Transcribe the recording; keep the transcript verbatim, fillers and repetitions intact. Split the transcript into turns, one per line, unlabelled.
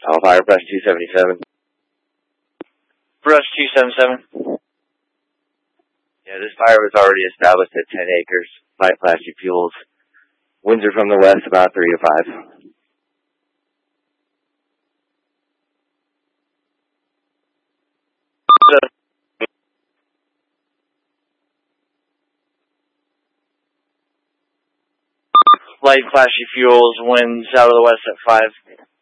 All fire, brush two seventy-seven.
Brush two seventy-seven.
Yeah, this fire was already established at ten acres. Light flashy fuels. Winds are from the west, about three to five.
Light flashy fuels, winds out of the west at five.